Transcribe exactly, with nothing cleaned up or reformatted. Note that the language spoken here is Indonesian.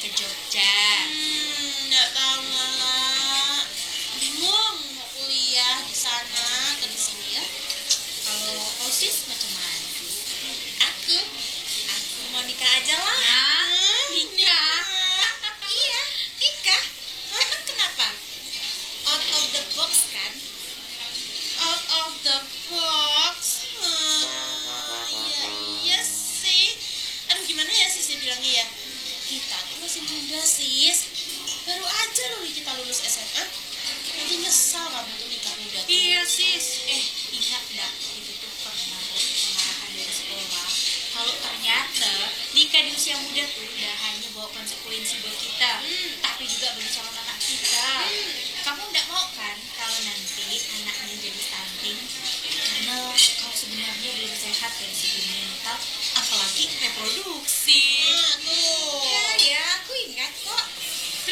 ke Jogja? Hmm, nggak tahu malah. Bingung mau kuliah di sana atau di sini ya. Kalau osis macam mana? Aku, aku mau nikah aja lah. Nah, Hmm, nikah. Iya, nikah. Hah, kenapa? Out of the box kan? Out of the box. Hmm, iya iya sih. Aduh gimana ya sis ya bilangnya ya? Kita tuh masih muda sis. Baru aja loh kita lulus S M A. Nanti nyesal kamu tuh nikah muda tuh. Iya sis. Eh, ingat dah itu tuh pernah dapat pengarahan dari sekolah. Kalau ternyata nikah di usia muda tuh udah hanya bawa konsekuensi buat kita, Hmm. tapi juga bagi calon anak kita. Kamu nggak mau kan kalau nanti anaknya jadi stunting karena kau sebenarnya belum sehat dari segi mental, apalagi reproduksi.